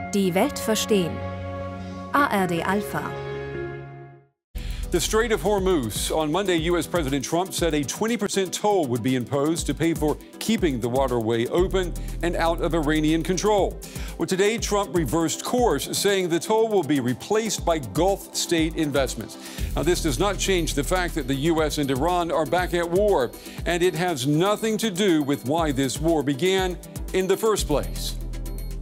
Die Welt verstehen. ARD Alpha. The Strait of Hormuz. On Monday, U.S. President Trump said a 20% toll would be imposed to pay for keeping the waterway open and out of Iranian control. Well, today, Trump reversed course, saying the toll will be replaced by Gulf state investments. Now, this does not change the fact that the U.S. and Iran are back at war, and it has nothing to do with why this war began in the first place.